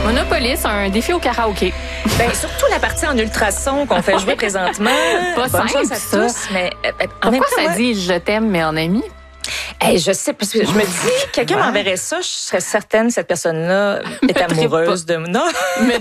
Monopoly, c'est un défi au karaoké. Ben, surtout la partie en ultrason qu'on fait jouer présentement. Pas Bonne simple, chance à ça. tous, mais en même Pourquoi temps, ça dit « je t'aime, mais en ami » ? je sais, parce que je me dis, quelqu'un m'enverrait ça, je serais certaine que cette personne-là est amoureuse de... Non, Mais